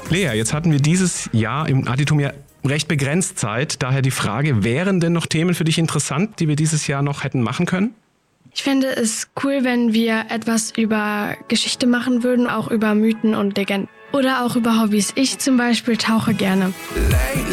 Lea, jetzt hatten wir dieses Jahr im Additum ja recht begrenzt Zeit. Daher die Frage, wären denn noch Themen für dich interessant, die wir dieses Jahr noch hätten machen können? Ich fände es cool, wenn wir etwas über Geschichte machen würden, auch über Mythen und Legenden. Oder auch über Hobbys. Ich zum Beispiel tauche gerne. Lately